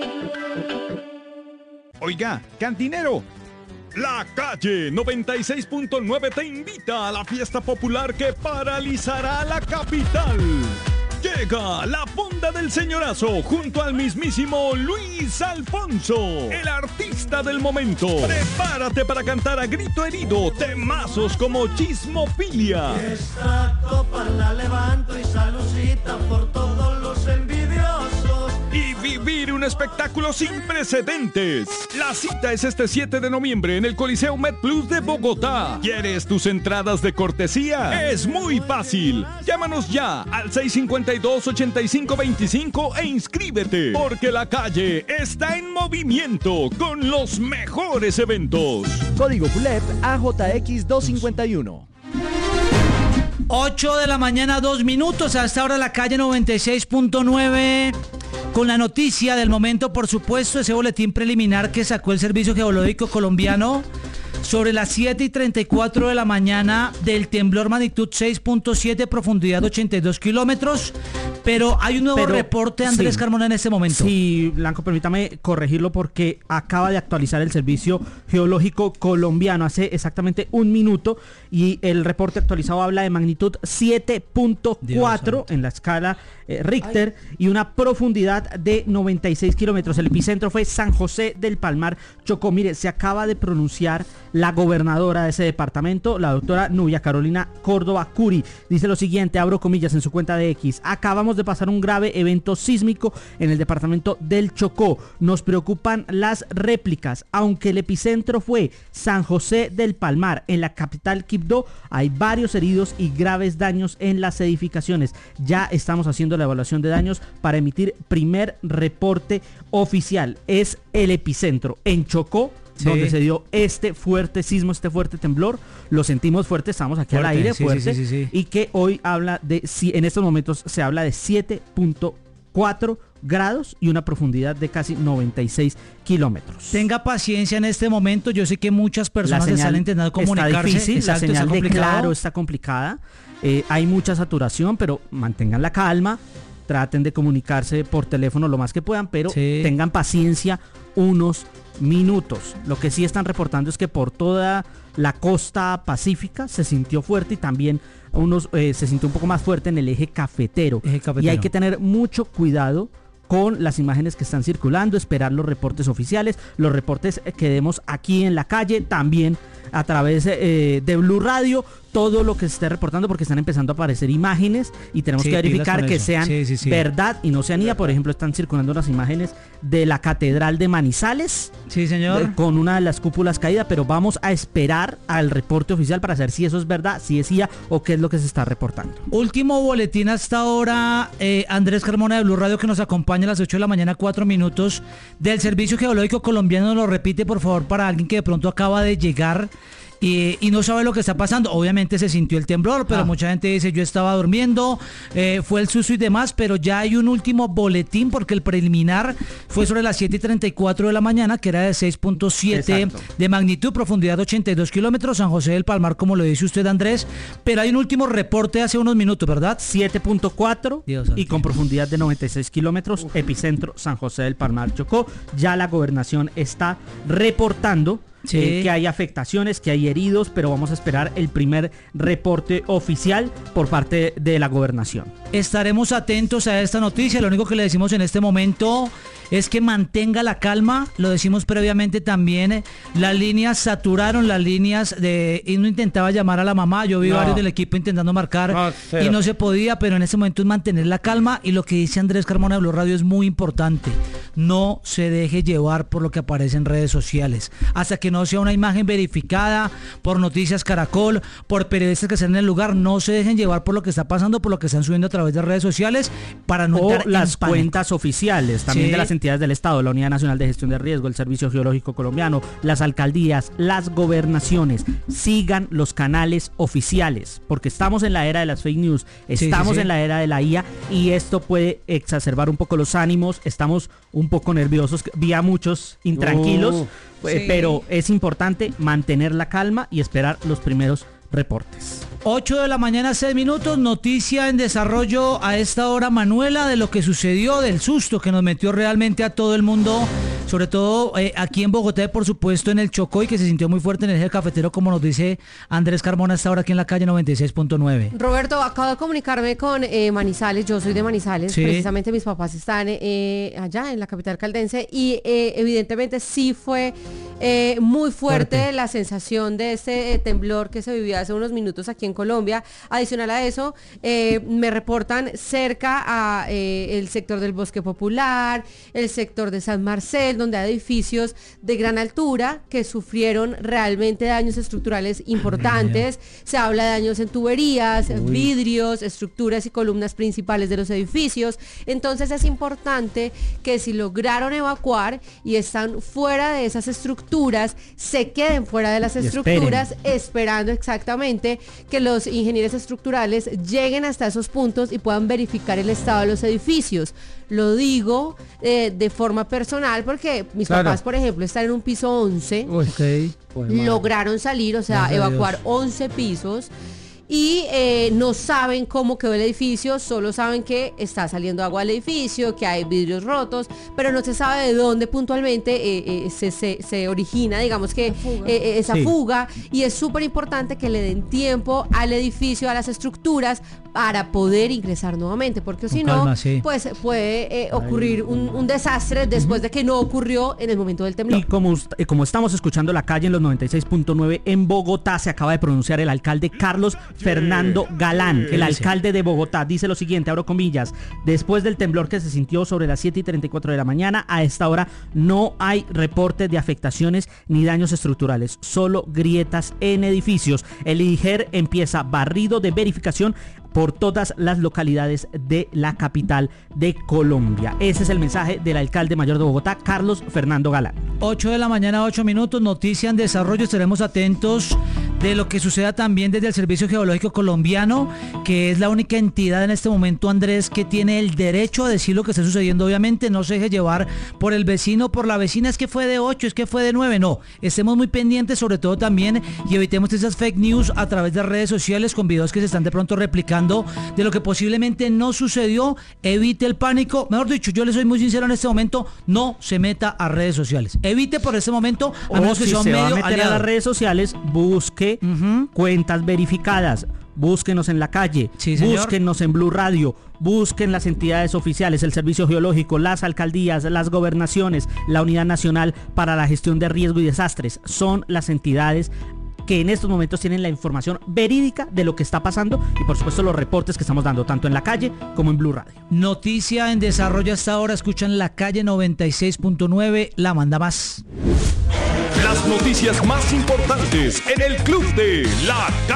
Oiga, cantinero, La Calle 96.9 te invita a la fiesta popular que paralizará la capital. Llega la Fonda del Señorazo junto al mismísimo Luis Alfonso, el artista del momento. Prepárate para cantar a grito herido temazos como Chismofilia. Esta copa la levanto y saludcita por todos los envidiosos. Y vivir un espectáculo sin precedentes. La cita es este 7 de noviembre en el Coliseo MedPlus de Bogotá. ¿Quieres tus entradas de cortesía? Es muy fácil. Llámanos ya al 652-8525 e inscríbete, porque La Calle está en movimiento con los mejores eventos. Código PULEP AJX251. 8 de la mañana, 2 minutos. Hasta ahora La Calle 96.9. Con la noticia del momento, por supuesto, ese boletín preliminar que sacó el Servicio Geológico Colombiano sobre las 7:34 de la mañana del temblor magnitud 6.7, profundidad 82 kilómetros. Pero hay un nuevo reporte, Andrés Carmona, en este momento. Sí, Blanco, permítame corregirlo porque acaba de actualizar el Servicio Geológico Colombiano hace exactamente un minuto y el reporte actualizado habla de magnitud 7.4 en la escala Richter y una profundidad de 96 kilómetros. El epicentro fue San José del Palmar, Chocó. Mire, se acaba de pronunciar la gobernadora de ese departamento, la doctora Nubia Carolina Córdoba Curi. Dice lo siguiente, abro comillas en su cuenta de X: acabamos de pasar un grave evento sísmico en el departamento del Chocó. Nos preocupan las réplicas. Aunque el epicentro fue San José del Palmar, en la capital Quibdó, hay varios heridos y graves daños en las edificaciones. Ya estamos haciendo la evaluación de daños para emitir primer reporte oficial. Es el epicentro en Chocó, donde se dio este fuerte sismo, este fuerte temblor. Lo sentimos fuerte, estamos aquí fuerte, al aire, fuerte. Sí. Y que hoy habla de, en estos momentos se habla de 7.4 grados y una profundidad de casi 96 kilómetros. Tenga paciencia en este momento. Yo sé que muchas personas están intentando comunicarse. Está difícil, exacto, la señal de Claro está complicada. Hay mucha saturación, pero mantengan la calma. Traten de comunicarse por teléfono lo más que puedan, pero tengan paciencia unos minutos. Lo que sí están reportando es que por toda la costa pacífica se sintió fuerte y también se sintió un poco más fuerte en el eje cafetero. Y hay que tener mucho cuidado con las imágenes que están circulando, esperar los reportes oficiales, los reportes que demos aquí en La Calle, también a través de Blue Radio, todo lo que se esté reportando, porque están empezando a aparecer imágenes y tenemos que verificar que sean verdad y no sean IA. Por ejemplo, están circulando unas imágenes de la Catedral de Manizales, sí señor, con una de las cúpulas caída, pero vamos a esperar al reporte oficial para saber si eso es verdad, si es IA o qué es lo que se está reportando. Último boletín hasta ahora, Andrés Carmona de Blue Radio, que nos acompaña a las 8 de la mañana, 4 minutos, del Servicio Geológico Colombiano. Nos lo repite, por favor, para alguien que de pronto acaba de llegar y no sabe lo que está pasando. Obviamente se sintió el temblor, pero mucha gente dice: yo estaba durmiendo, fue el susto y demás. Pero ya hay un último boletín, porque el preliminar fue sobre las 7:34 de la mañana, que era de 6.7 de magnitud, profundidad 82 kilómetros, San José del Palmar, como lo dice usted, Andrés. Pero hay un último reporte hace unos minutos, ¿verdad? 7.4 y con profundidad de 96 kilómetros, epicentro San José del Palmar, Chocó. Ya la gobernación está reportando que hay afectaciones, que hay heridos, pero vamos a esperar el primer reporte oficial por parte de la gobernación. Estaremos atentos a esta noticia. Lo único que le decimos en este momento es que mantenga la calma. Lo decimos previamente también. Las líneas saturaron, las líneas y uno intentaba llamar a la mamá. Yo vi varios del equipo intentando marcar y no se podía, pero en este momento es mantener la calma. Y lo que dice Andrés Carmona de Blue Radio es muy importante. No se deje llevar por lo que aparece en redes sociales. Hasta que no sea una imagen verificada por Noticias Caracol, por periodistas que están en el lugar, no se dejen llevar por lo que está pasando, por lo que están subiendo a través de redes sociales, para no entrar las cuentas oficiales también de las entidades del Estado, la Unidad Nacional de Gestión de Riesgo, el Servicio Geológico Colombiano, las alcaldías, las gobernaciones. Sigan los canales oficiales, porque estamos en la era de las fake news, estamos en la era de la IA y esto puede exacerbar un poco los ánimos. Estamos un poco nerviosos, vi a muchos intranquilos, pero es importante mantener la calma y esperar los primeros reportes. 8 de la mañana, 6 minutos, noticia en desarrollo a esta hora, Manuela, de lo que sucedió, del susto que nos metió realmente a todo el mundo, sobre todo aquí en Bogotá y por supuesto en el Chocó, y que se sintió muy fuerte en el eje cafetero, como nos dice Andrés Carmona hasta ahora aquí en la calle 96.9. Roberto, acabo de comunicarme con Manizales, yo soy de Manizales, sí. Precisamente mis papás están allá en la capital caldense y evidentemente sí fue muy fuerte la sensación de ese temblor que se vivió hace unos minutos aquí en Colombia. Adicional a eso, me reportan cerca a el sector del Bosque Popular, el sector de San Marcel, donde hay edificios de gran altura que sufrieron realmente daños estructurales importantes. Se habla de daños en tuberías, vidrios, estructuras y columnas principales de los edificios. Entonces es importante que si lograron evacuar y están fuera de esas estructuras, se queden fuera de las estructuras, esperando exactamente que los ingenieros estructurales lleguen hasta esos puntos y puedan verificar el estado de los edificios. Lo digo de forma personal porque mis papás, por ejemplo, están en un piso 11, lograron salir, o sea, evacuar 11 pisos. Y no saben cómo quedó el edificio, solo saben que está saliendo agua al edificio, que hay vidrios rotos, pero no se sabe de dónde puntualmente se origina, digamos que esa fuga, y es súper importante que le den tiempo al edificio, a las estructuras, para poder ingresar nuevamente, porque si no, pues puede ocurrir un desastre después de que no ocurrió en el momento del temblor. Y como estamos escuchando la calle en los 96.9 en Bogotá, se acaba de pronunciar el alcalde Carlos Fernando Galán, el alcalde de Bogotá, dice lo siguiente, abro comillas: después del temblor que se sintió sobre las 7:34 de la mañana, a esta hora no hay reportes de afectaciones ni daños estructurales, solo grietas en edificios. El IDIGER empieza barrido de verificación por todas las localidades de la capital de Colombia. Ese es el mensaje del alcalde mayor de Bogotá, Carlos Fernando Galán. 8 de la mañana, 8 minutos, noticia en desarrollo. Estaremos atentos de lo que suceda también desde el Servicio Geológico Colombiano, que es la única entidad en este momento, Andrés, que tiene el derecho a decir lo que está sucediendo. Obviamente no se deje llevar por el vecino, por la vecina, es que fue de 8, es que fue de 9, no. Estemos muy pendientes, sobre todo también, y evitemos esas fake news a través de redes sociales con videos que se están de pronto replicando de lo que posiblemente no sucedió. Evite el pánico, mejor dicho, yo le soy muy sincero en este momento, no se meta a redes sociales, evite por este momento, a menos que sea un medio aliado. Si se va a meter a las redes sociales, busque cuentas verificadas, búsquenos en la calle, búsquenos en Blue Radio, busquen las entidades oficiales, el Servicio Geológico, las alcaldías, las gobernaciones, la Unidad Nacional para la Gestión de Riesgo y Desastres. Son las entidades que en estos momentos tienen la información verídica de lo que está pasando y por supuesto los reportes que estamos dando tanto en la calle como en Blue Radio. Noticia en desarrollo hasta ahora, escuchan la calle 96.9, la manda más. Las noticias más importantes en el Club de la Calle.